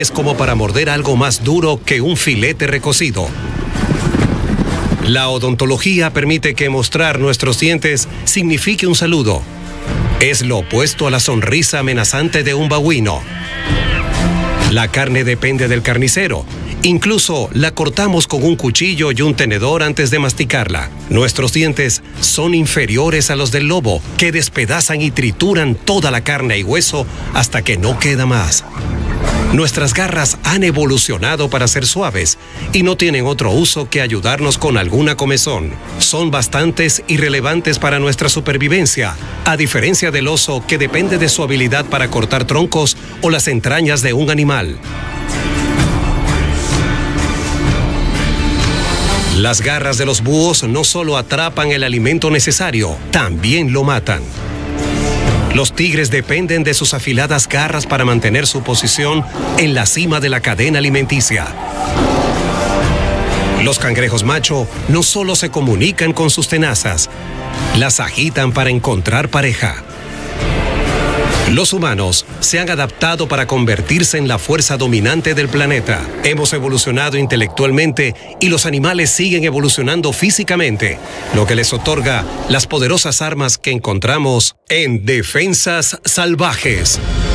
Es como para morder algo más duro que un filete recocido. La odontología permite que mostrar nuestros dientes signifique un saludo. Es lo opuesto a la sonrisa amenazante de un babuino. La carne depende del carnicero. Incluso la cortamos con un cuchillo y un tenedor antes de masticarla. Nuestros dientes son inferiores a los del lobo, que despedazan y trituran toda la carne y hueso hasta que no queda más. Nuestras garras han evolucionado para ser suaves y no tienen otro uso que ayudarnos con alguna comezón. Son bastantes y relevantes para nuestra supervivencia, a diferencia del oso que depende de su habilidad para cortar troncos o las entrañas de un animal. Las garras de los búhos no solo atrapan el alimento necesario, también lo matan. Los tigres dependen de sus afiladas garras para mantener su posición en la cima de la cadena alimenticia. Los cangrejos macho no solo se comunican con sus tenazas, las agitan para encontrar pareja. Los humanos se han adaptado para convertirse en la fuerza dominante del planeta. Hemos evolucionado intelectualmente y los animales siguen evolucionando físicamente, lo que les otorga las poderosas armas que encontramos en Defensas Salvajes.